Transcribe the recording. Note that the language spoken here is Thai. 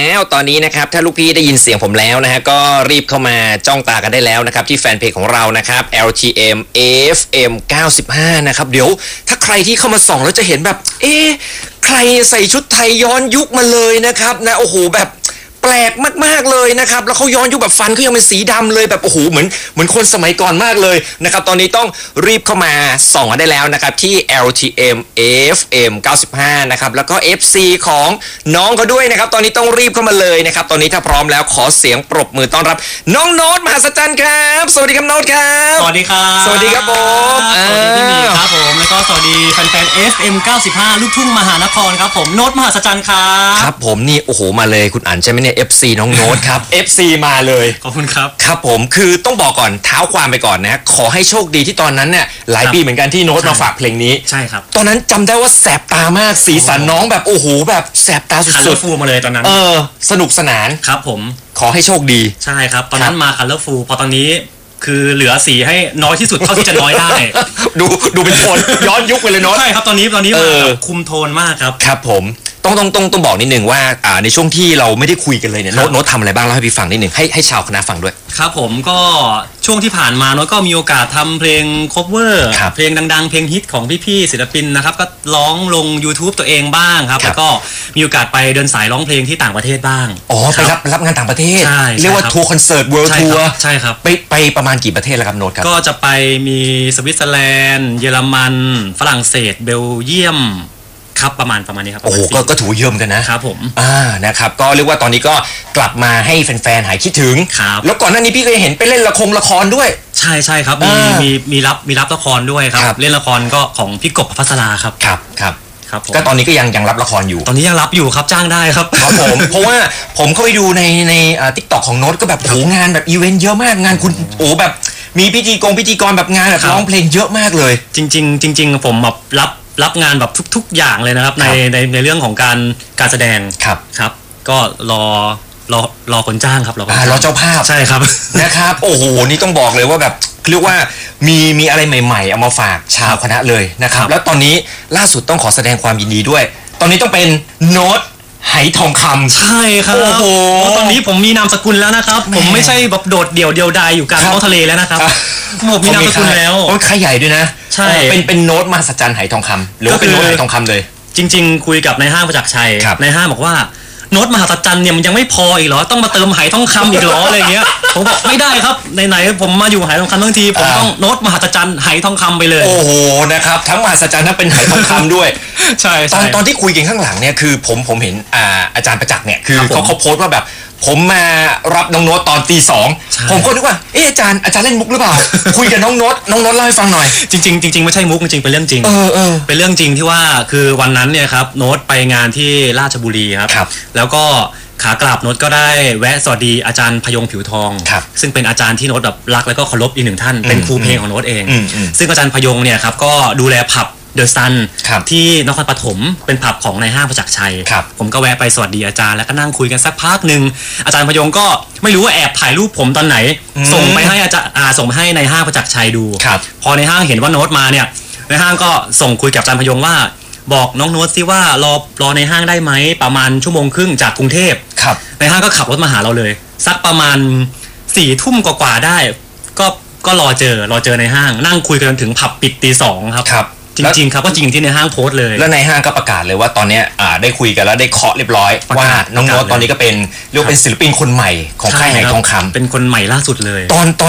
แล้วตอนนี้นะครับถ้าลูกพี่ได้ยินเสียงผมแล้วนะฮะก็รีบเข้ามาจ้องตากันได้แล้วนะครับที่แฟนเพจของเรานะครับ LTM FM 95นะครับเดี๋ยวถ้าใครที่เข้ามาส่องแล้วจะเห็นแบบใครใส่ชุดไทยย้อนยุคมาเลยนะครับนะโอ้โหแบบแปลกมากๆเลยนะครับแล้วเขาย้อนยุคแบบฟันเขายังเป็นสีดำเลยแบบโอ้โหเหมือนคนสมัยก่อนมากเลยนะครับตอนนี้ต้องรีบเข้ามาส่องกันได้แล้วนะครับที่ LTM FM 95นะครับแล้วก็ FC ของน้องเขาด้วยนะครับตอนนี้ต้องรีบเข้ามาเลยนะครับตอนนี้ถ้าพร้อมแล้วขอเสียงปรบมือต้อนรับน้องโน้ตมหัศจรรย์ครับสวัสดีครับโน้ตครับสวัสดีครับสวัสดีครับผมสวัสดีพี่หมีครับผมแล้วก็สวัสดีแฟนๆ FM 95ลูกทุ่งมหานครครับผมโน้ตมหัศจรรย์ครับครับผมนี่โอ้โหมาเลยคุณอ่านใช่ไหมเนี่ย FC น้องโน้ตครับ FC มาเลยขอบคุณครับครับผมคือต้องบอกก่อนเท้าความไปก่อนนะขอให้โชคดีที่ตอนนั้นเนี่ยหลายปีเหมือนกันที่โน้ตมาฝากเพลงนี้ใช่ครับตอนนั้นจำได้ว่าแสบตามากสีสันน้องแบบโอ้โหแบบแสบตาสุดๆคัลเลอร์ฟูลมาเลยตอนนั้นสนุกสนานครับผมขอให้โชคดีใช่ครับตอนนั้นมาคัลเลอร์ฟูลพอตอนนี้คือเหลือสีให้น้อยที่สุดเท่าที่จะน้อยได้ดูเป็นโทนย้อนยุคไปเลยโน้ตใช่ครับตอนนี้มาคุมโทนมากครับครับผมต้องบอกนิดนึงว่าในช่วงที่เราไม่ได้คุยกันเลยเนี่ยโน้ตทำอะไรบ้างเล่าให้พี่ฟังนิดนึงให้ชาวคณะฟังด้วยครับผมก็ช่วงที่ผ่านมาโน้ตก็มีโอกาสทำเพลง cover เพลงดังๆเพลงฮิตของพี่ๆศิลปินนะครับก็ร้องลง YouTube ตัวเองบ้างครับแล้วก็มีโอกาสไปเดินสายร้องเพลงที่ต่างประเทศบ้างไปรับงานต่างประเทศเรียกว่าทัวร์คอนเสิร์ตเวิลด์ทัวร์ใช่ครับไปประมาณกี่ประเทศแล้วครับโน้ตครับก็จะไปมีสวิตเซอร์แลนด์เยอรมันฝรั่งเศสเบลเยียมครับประมาณนี้ครับโอ้โหก็ถือเยอะเหมือนกันนะครับผมนะครับก็เรียกว่าตอนนี้ก็กลับมาให้แฟนๆหายคิดถึงครับแล้วก่อนหน้านี้พี่เคยเห็นไปเล่นละครด้วยใช่ครับมีรับละครด้วยครับเล่นละครก็ของพี่กบภัสราครับครับก็ตอนนี้ก็ยังรับละครอยู่ตอนนี้ยังรับอยู่ครับจ้างได้ครับครับผมเพราะว่าผมเข้าไปดูในTikTok ของโน้ตก็แบบโหงานแบบอีเวนต์เยอะมากงานคุณโอ้แบบมีพิธีกรแบบงานแบบร้องเพลงเยอะมากเลยจริงผมแบบรับงานแบบทุกอย่างเลยนะครับในเรื่องของการแสดงครับก็รอคนจ้างครับรอเจ้าภาพใช่ครับนะครับโอ้โหนี่ต้องบอกเลยว่าแบบเรียกว่ามีอะไรใหม่ๆเอามาฝากชาวคณะเลยนะครับแล้วตอนนี้ล่าสุดต้องขอแสดงความยินดีด้วยตอนนี้ต้องเป็นโน้ตไหทองคำใช่ครับโอ้โหตอนนี้ผมมีนามสกุลแล้วนะครับผมไม่ใช่แบบโดดเดี่ยวดายอยู่กลางท้องทะเลแล้วนะครับผมมีนามสกุลแล้วโอ้ค่ายใหญ่ด้วยนะใช่เป็นโน้ตมหัศจรรย์ไหทองคำหรือว่าเป็นโน้ตไหทองคำเลยจริงๆคุยกับนายห้างประจักษ์ชัยนายห้างบอกว่าโน้ตมหัศจรรย์เนี่ยมันยังไม่พออีกเหรอต้องมาเติมไหทองคำอีกเหรออะไรเงี้ยผมบอกไม่ได้ครับไหนๆผมมาอยู่ไหทองคำทั้งทีผมต้องโน้ตมหัศจรรย์ไหทองคำไปเลยโอ้โหนะครับทั้งมหัศจรรย์ทั้งเป็นไหทองคำด้วยใช่ตอนที่คุยกันข้างหลังเนี่ยคือผมเห็นอาจารย์ประจักษ์เนี่ยคือเขาโพสต์ว่าแบบผมมารับน้องโน้ตตอนตี 2ผมก็นึกว่าอาจารย์เล่นมุกหรือเปล่าคุยกับน้องโน้ตเล่าให้ฟังหน่อยจริงไม่ใช่มุกจริงเป็นเรื่องจริงเป็นเรื่องจริงที่ว่าคือวันนั้นเนี่ยครับโน้ตไปงานที่ราชบุรีครับแล้วก็ขากลับโน้ตก็ได้แวะสวัสดีอาจารย์พยงผิวทองซึ่งเป็นอาจารย์ที่โน้ตแบบรักแล้วก็เคารพอีกหนึ่งท่านเป็นครูเพลงของโน้ตเองซึ่งอาจารย์พยงเนี่ยครับก็ดูแลผับเดอะซันที่นครปฐมเป็นผับของนายห้างประจักษ์ชัยผมก็แวะไปสวัสดีอาจารย์แล้วก็นั่งคุยกันสักพักหนึ่งอาจารย์พยงก็ไม่รู้ว่าแอบถ่ายรูปผมตอนไหนส่งไปให้อาจารย์ส่งไปให้นายห้างประจักษ์ชัยดูพอนายห้างเห็นว่าโน้ตมาเนี่ยนายห้างก็ส่งคุยกับอาจารย์พยงว่าบอกน้องโน้ตสิว่ารอในห้างได้ไหมประมาณ1 ชั่วโมงครึ่งจากกรุงเทพในห้างก็ขับรถมาหาเราเลยสักประมาณ4 ทุ่มกว่าได้ก็รอเจอในห้างนั่งคุยกันถึงผับปิดตี 2ครับจริงๆครับก็จริงที่ในห้างโพสต์เลยแล้วในห้างก็ประกาศเลยว่าตอนนี้ได้คุยกันแล้วได้เคาะเรียบร้อยว่าน้องโน้ตตอนนี้ก็เป็นเรียกเป็นศิลปินคนใหม่ของค่ายไหทองคำเป็นคนใหม่ล่าสุดเลยตอน